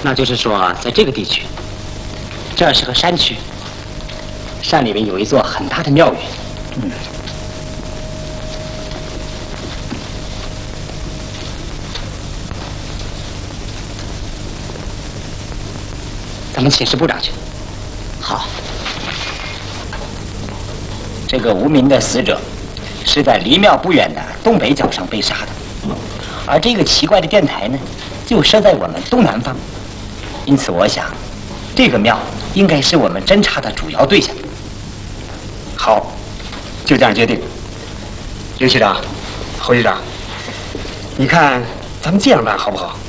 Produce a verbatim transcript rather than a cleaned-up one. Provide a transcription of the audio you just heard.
那就是说，在这个地区，这是个山区，山里面有一座很大的庙宇。嗯。咱们请示部长去。好。这个无名的死者，是在离庙不远的东北角上被杀的，而这个奇怪的电台呢，就设在我们东南方。因此，我想，这个庙应该是我们侦查的主要对象。好，就这样决定。刘局长，侯局长，你看咱们这样办好不好？